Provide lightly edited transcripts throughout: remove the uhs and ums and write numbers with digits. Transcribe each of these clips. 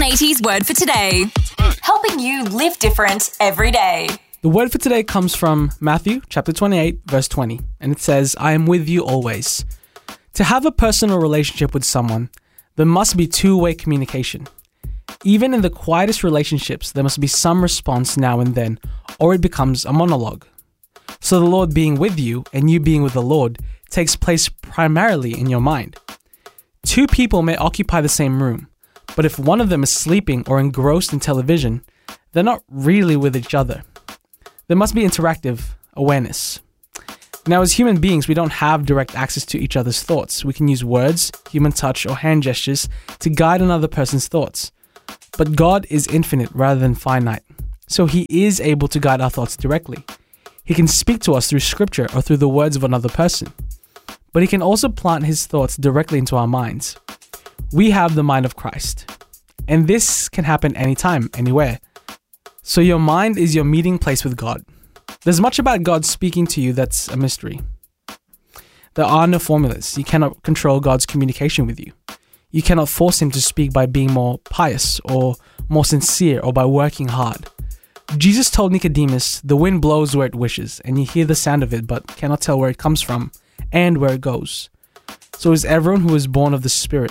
V180's Word for Today, helping you live different every day. The word for today comes from Matthew chapter 28, verse 20, and it says, I am with you always. To have a personal relationship with someone, there must be two-way communication. Even in the quietest relationships, there must be some response now and then, or it becomes a monologue. So the Lord being with you and you being with the Lord takes place primarily in your mind. Two people may occupy the same room, but if one of them is sleeping or engrossed in television, they're not really with each other. There must be interactive awareness. Now, as human beings, we don't have direct access to each other's thoughts. We can use words, human touch, or hand gestures to guide another person's thoughts. But God is infinite rather than finite, so He is able to guide our thoughts directly. He can speak to us through scripture or through the words of another person. But He can also plant His thoughts directly into our minds. We have the mind of Christ, and this can happen anytime, anywhere. So your mind is your meeting place with God. There's much about God speaking to you that's a mystery. There are no formulas. You cannot control God's communication with you. You cannot force Him to speak by being more pious or more sincere or by working hard. Jesus told Nicodemus, the wind blows where it wishes, and you hear the sound of it but cannot tell where it comes from and where it goes. So is everyone who is born of the Spirit.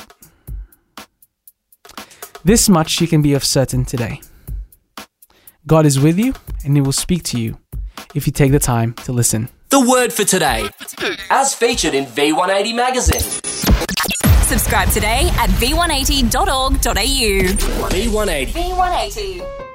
This much you can be of certain today. God is with you, and He will speak to you if you take the time to listen. The word for today, as featured in V180 magazine. Subscribe today at v180.org.au. V180. V180.